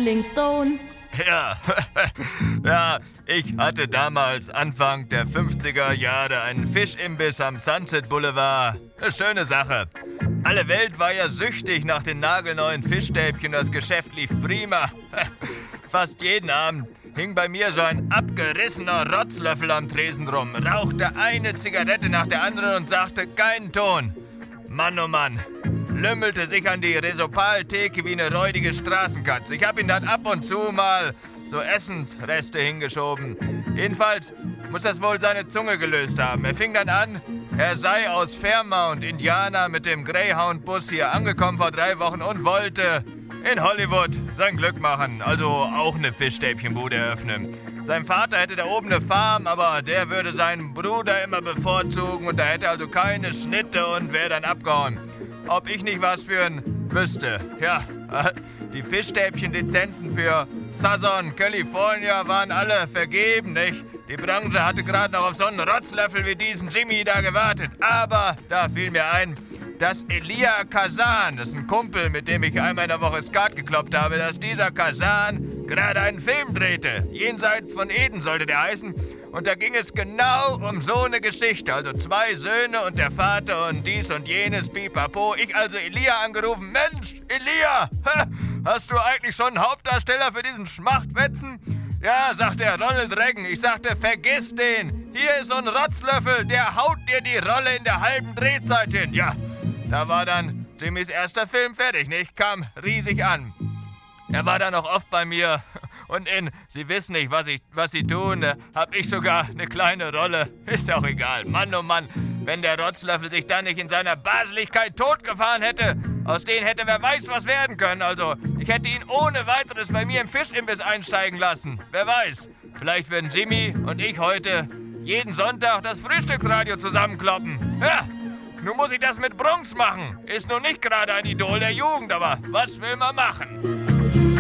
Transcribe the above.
Rolling Stone. Ja, ja, ich hatte damals Anfang der 50er Jahre einen Fischimbiss am Sunset Boulevard. Eine schöne Sache. Alle Welt war ja süchtig nach den nagelneuen Fischstäbchen, das Geschäft lief prima. Fast jeden Abend hing bei mir so ein abgerissener Rotzlöffel am Tresen rum, rauchte eine Zigarette nach der anderen und sagte keinen Ton. Mann, oh Mann, lümmelte sich an die Resopal-Theke wie eine räudige Straßenkatze. Ich hab ihn dann ab und zu mal so Essensreste hingeschoben. Jedenfalls muss das wohl seine Zunge gelöst haben. Er fing dann an, er sei aus Fairmount, Indiana, mit dem Greyhound-Bus hier angekommen vor 3 Wochen und wollte in Hollywood sein Glück machen, also auch eine Fischstäbchenbude eröffnen. Sein Vater hätte da oben eine Farm, aber der würde seinen Bruder immer bevorzugen und da hätte also keine Schnitte und wäre dann abgehauen. Ob ich nicht was für ein wüsste. Ja, die Fischstäbchen-Lizenzen für Southern California waren alle vergeben, nicht? Die Branche hatte gerade noch auf so einen Rotzlöffel wie diesen Jimmy da gewartet. Aber da fiel mir ein, dass Elia Kazan, das ist ein Kumpel, mit dem ich einmal in der Woche Skat gekloppt habe, dass dieser Kazan gerade einen Film drehte. Jenseits von Eden sollte der heißen. Und da ging es genau um so eine Geschichte. Also 2 Söhne und der Vater und dies und jenes, pipapo. Ich also Elia angerufen. Mensch, Elia, hast du eigentlich schon einen Hauptdarsteller für diesen Schmachtwetzen? Ja, sagt der Ronald Reagan. Ich sagte, vergiss den. Hier ist so ein Rotzlöffel, der haut dir die Rolle in der halben Drehzeit hin. Ja, da war dann Jimmys erster Film fertig, nicht? Kam riesig an. Er war dann noch oft bei mir und in Sie wissen nicht, was Sie tun, hab ich sogar eine kleine Rolle. Ist auch egal. Mann, oh Mann, wenn der Rotzlöffel sich dann nicht in seiner Baseligkeit totgefahren hätte, aus denen hätte wer weiß was werden können. Also, ich hätte ihn ohne weiteres bei mir im Fischimbiss einsteigen lassen. Wer weiß, vielleicht würden Jimmy und ich heute jeden Sonntag das Frühstücksradio zusammenkloppen. Ja, nun muss ich das mit Bronx machen. Ist nun nicht gerade ein Idol der Jugend, aber was will man machen?